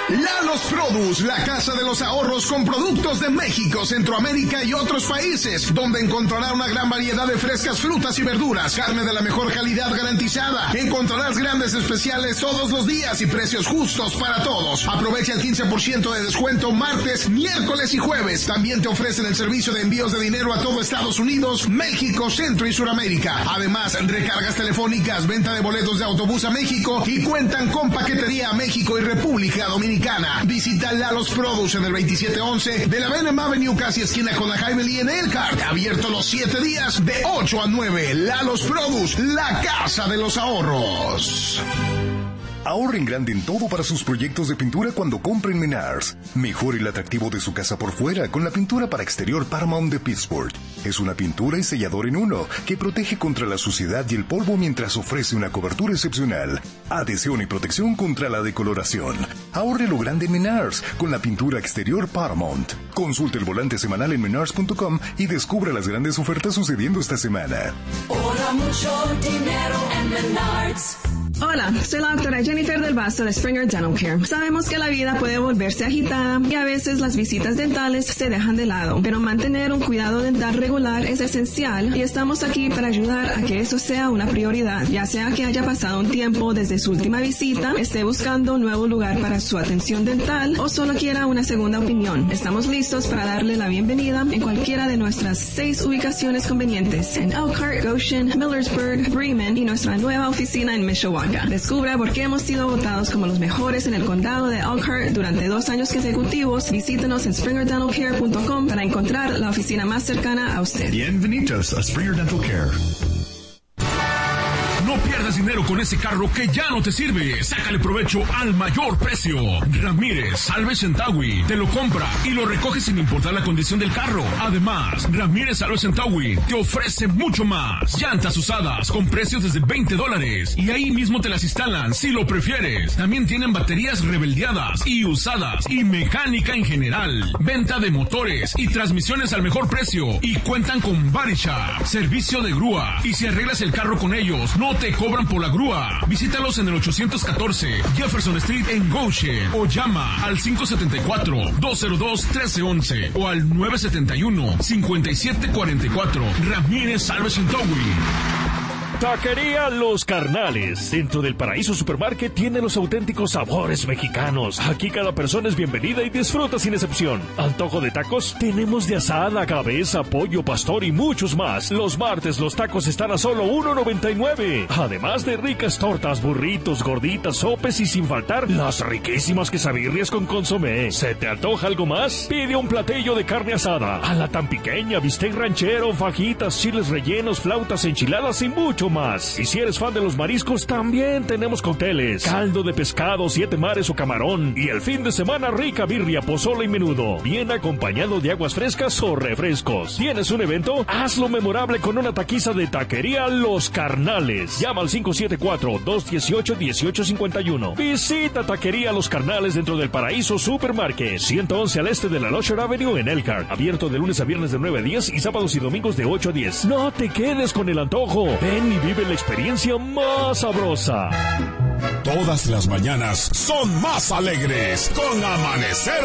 Lalo's Produce, la casa de los ahorros con productos de México, Centroamérica y otros países, donde encontrará una gran variedad de frescas frutas y verduras, carne de la mejor calidad garantizada. Encontrarás grandes especiales todos los días y precios justos para todos. Aprovecha el 15% de descuento martes, miércoles y jueves. También te ofrecen el servicio de envíos de dinero a todo Estados Unidos, México, Centro y Suramérica. Además, recargas telefónicas, venta de boletos de autobús a México y cuentan con paquetería a México y República Dominicana. Visita Lalo's Produce en el 2711 de la Benham Avenue, casi esquina con la Highway en Elkhart. Abierto los 7 días de 8 a 9. Lalo's Produce, la casa de los ahorros. Ahorren grande en todo para sus proyectos de pintura cuando compren Menards. Mejore el atractivo de su casa por fuera con la pintura para exterior Paramount de Pittsburgh. Es una pintura y sellador en uno que protege contra la suciedad y el polvo mientras ofrece una cobertura excepcional. Adhesión y protección contra la decoloración. Ahorre lo grande en Menards con la pintura exterior Paramount. Consulte el volante semanal en menards.com y descubra las grandes ofertas sucediendo esta semana. Ahorra mucho dinero en Menards. Hola, soy la doctora Jennifer del Vaso de Springer Dental Care. Sabemos que la vida puede volverse agitada y a veces las visitas dentales se dejan de lado, pero mantener un cuidado dental regular es esencial y estamos aquí para ayudar a que eso sea una prioridad, ya sea que haya pasado un tiempo desde su última visita, esté buscando un nuevo lugar para su atención dental o solo quiera una segunda opinión. Estamos listos para darle la bienvenida en cualquiera de nuestras 6 ubicaciones convenientes en Elkhart, Goshen, Millersburg, Bremen y nuestra nueva oficina en Mishawaka. Descubra por qué hemos sido votados como los mejores en el condado de Elkhart durante 2 años consecutivos. Visítenos en springerdentalcare.com para encontrar la oficina más cercana a usted. Bienvenidos a Springer Dental Care. No pierdas dinero con ese carro que ya no te sirve. Sácale provecho al mayor precio. Ramírez Salvage and Towing te lo compra y lo recoge sin importar la condición del carro. Además, Ramírez Salvage and Towing te ofrece mucho más. Llantas usadas con precios desde $20 y ahí mismo te las instalan si lo prefieres. También tienen baterías rebeldeadas y usadas y mecánica en general. Venta de motores y transmisiones al mejor precio y cuentan con Body Shop, servicio de grúa. Y si arreglas el carro con ellos, no te cobran por la grúa. Visítalos en el 814 Jefferson Street en Goshen o llama al 574-202-1311 o al 971-5744. Ramírez Salvage and Towing. Taquería Los Carnales. Dentro del Paraíso Supermarket tiene los auténticos sabores mexicanos. Aquí cada persona es bienvenida y disfruta sin excepción. Antojo de tacos, tenemos de asada, cabeza, pollo, pastor y muchos más. Los martes los tacos están a solo $1.99. Además de ricas tortas, burritos, gorditas, sopes y sin faltar las riquísimas quesabirrias con consomé. ¿Se te antoja algo más? Pide un platillo de carne asada, a la tan pequeña, bistec ranchero, fajitas, chiles rellenos, flautas, enchiladas y mucho más. Y si eres fan de los mariscos, también tenemos cócteles, caldo de pescado, 7 mares o camarón, y el fin de semana rica birria, pozole y menudo, bien acompañado de aguas frescas o refrescos. ¿Tienes un evento? Hazlo memorable con una taquiza de Taquería Los Carnales. Llama al 574-218-1851. Visita Taquería Los Carnales dentro del Paraíso Supermarket, 111 al este de la Locher Avenue en Elkhart. Abierto de lunes a viernes de 9 a 10 y sábados y domingos de 8 a 10. No te quedes con el antojo. Ven y vive la experiencia más sabrosa. Todas las mañanas son más alegres con Amanecer